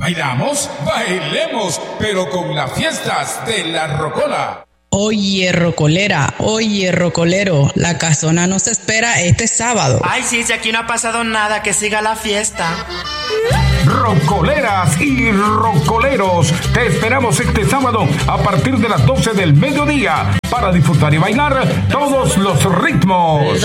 ¿Bailamos? ¡Bailemos! Pero con las fiestas de la Rocola. Oye, rocolera, oye, rocolero, la casona nos espera este sábado. Ay, sí, si aquí no ha pasado nada, que siga la fiesta. Rocoleras y rocoleros, te esperamos este sábado a partir de las 12 del mediodía para disfrutar y bailar todos los ritmos.